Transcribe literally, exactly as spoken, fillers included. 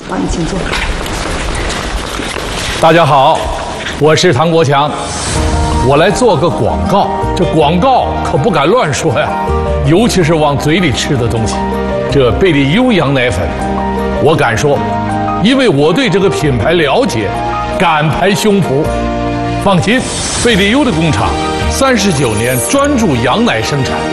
好，你请坐。 大家好，我是唐国强，我来做个广告。这广告可不敢乱说呀，尤其是往嘴里吃的东西。这贝利优羊奶粉，我敢说，因为我对这个品牌了解，敢拍胸脯。放心，贝利优的工厂三十九年专注羊奶生产，